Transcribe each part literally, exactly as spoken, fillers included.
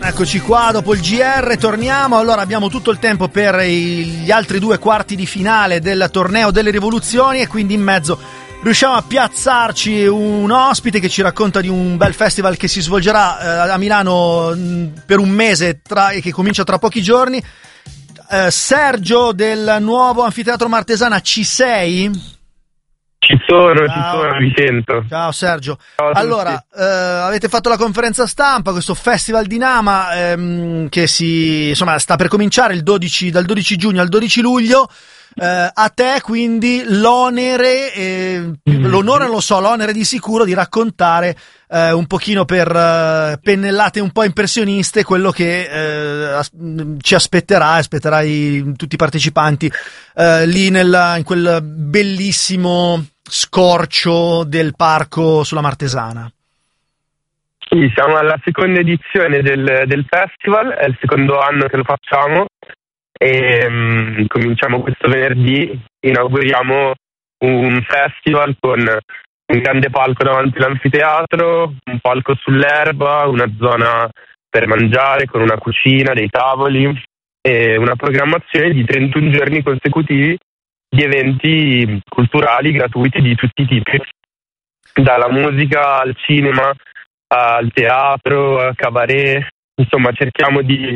Eccoci qua, dopo il G R torniamo. Allora abbiamo tutto il tempo per gli altri due quarti di finale del torneo delle rivoluzioni e quindi in mezzo riusciamo a piazzarci un ospite che ci racconta di un bel festival che si svolgerà eh, a Milano mh, per un mese tra, e che comincia tra pochi giorni. eh, Sergio del nuovo Anfiteatro Martesana, ci sei? Ci sono, Ciao. ci sono, vi sento. Ciao Sergio. Ciao allora, eh, avete fatto la conferenza stampa, questo Festival di Nama ehm, che si insomma sta per cominciare il dodici, dal dodici giugno al dodici luglio. Eh, a te quindi l'onere, eh, l'onore lo so, l'onere di sicuro di raccontare eh, un pochino per eh, pennellate un po' impressioniste quello che eh, as- ci aspetterà, aspetterai tutti i partecipanti eh, lì nel, in quel bellissimo scorcio del parco sulla Martesana. Sì, siamo alla seconda edizione del, del festival, è il secondo anno che lo facciamo. E um, cominciamo questo venerdì, inauguriamo un festival con un grande palco davanti all'anfiteatro, un palco sull'erba, una zona per mangiare con una cucina, dei tavoli e una programmazione di trentuno giorni consecutivi di eventi culturali gratuiti di tutti i tipi, dalla musica al cinema al teatro, al cabaret. Insomma, cerchiamo di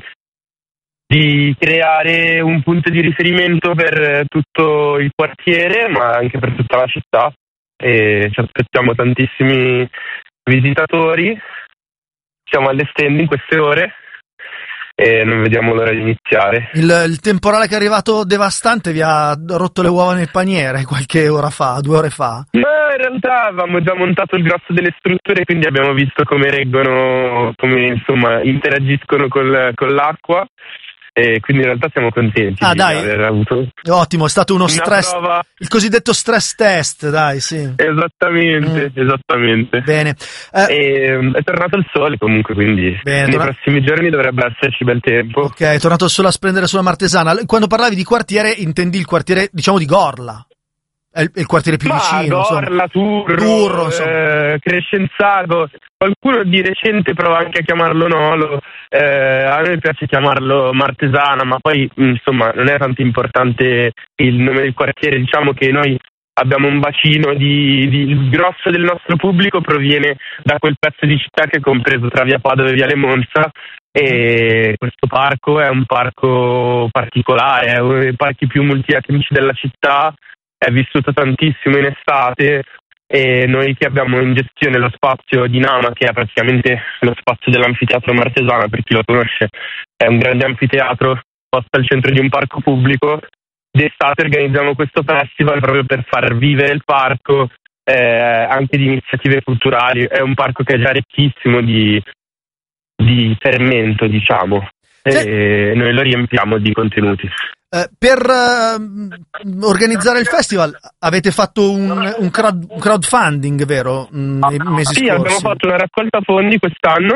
di creare un punto di riferimento per tutto il quartiere, ma anche per tutta la città, e ci aspettiamo tantissimi visitatori. Stiamo allestendo in queste ore e non vediamo l'ora di iniziare. Il, il temporale che è arrivato devastante vi ha rotto le uova nel paniere qualche ora fa, due ore fa? Ma in realtà avevamo già montato il grosso delle strutture, quindi abbiamo visto come reggono, come insomma interagiscono col, con l'acqua. E quindi in realtà siamo contenti ah, di dai. aver avuto Ottimo, è stato uno una stress, prova. Il cosiddetto stress test, dai, sì. Esattamente, mm. esattamente. Bene. Eh, e, è tornato il sole comunque, quindi bene, nei torna... prossimi giorni dovrebbe esserci bel tempo. Ok, è tornato il sole a splendere sulla Martesana. Quando parlavi di quartiere, intendi il quartiere, diciamo, di Gorla? È il, è il quartiere più Ma vicino. Gorla, Turro, Turro eh, Crescenzago. Qualcuno di recente prova anche a chiamarlo Nolo. Eh, a me piace chiamarlo Martesana, ma poi insomma non è tanto importante il nome del quartiere. Diciamo che noi abbiamo un bacino di, di il grosso del nostro pubblico proviene da quel pezzo di città che è compreso tra via Padova e Viale Monza, e questo parco è un parco particolare, è uno dei parchi più multietnici della città, è vissuto tantissimo in estate. E noi che abbiamo in gestione lo spazio di Nama, che è praticamente lo spazio dell'anfiteatro Martesana, per chi lo conosce, è un grande anfiteatro posto al centro di un parco pubblico. D'estate organizziamo questo festival proprio per far vivere il parco, eh, anche di iniziative culturali. È un parco che è già ricchissimo di, di fermento, diciamo, sì. E noi lo riempiamo di contenuti. Eh, per uh, organizzare il festival avete fatto un, un, crowd, un crowdfunding, vero? Nei mesi sì, scorsi. Abbiamo fatto una raccolta fondi quest'anno,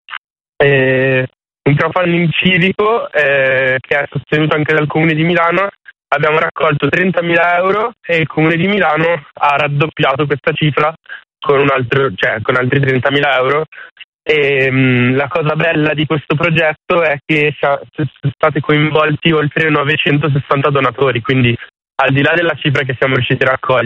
eh, un crowdfunding civico eh, che è sostenuto anche dal Comune di Milano. Abbiamo raccolto trentamila euro e il Comune di Milano ha raddoppiato questa cifra con, un altro, cioè, con altri trentamila euro. E mh, la cosa bella di questo progetto è che sono stati coinvolti oltre novecentosessanta donatori, quindi al di là della cifra che siamo riusciti a raccogliere